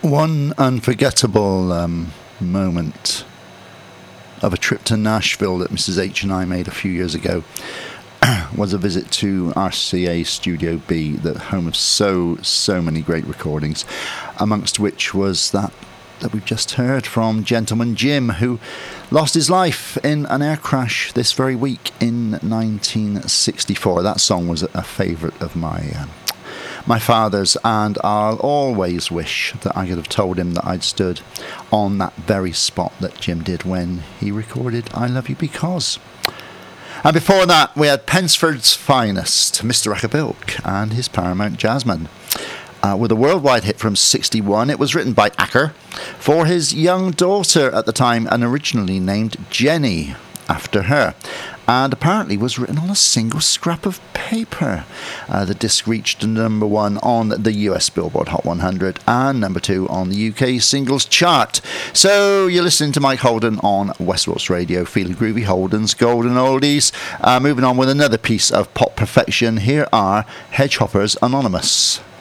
One unforgettable moment of a trip to Nashville that Mrs. H and I made a few years ago was a visit to RCA Studio B, the home of so many great recordings, amongst which was that we've just heard from Gentleman Jim, who lost his life in an air crash this very week in 1964. That song was a favourite of my father's, and I'll always wish that I could have told him that I'd stood on that very spot that Jim did when he recorded I Love You Because. And before that, we had Pensford's finest, Mr. Acapulco, and his Paramount Jazzmen. With a worldwide hit from 61, it was written by Acker for his young daughter at the time and originally named Jenny after her, and apparently was written on a single scrap of paper. The disc reached number 1 on the US Billboard Hot 100 and number 2 on the UK Singles Chart. So you're listening to Mike Holden on Westworld's Radio, feeling groovy, Holden's Golden Oldies. Moving on with another piece of pop perfection, here are Hedgehoppers Anonymous.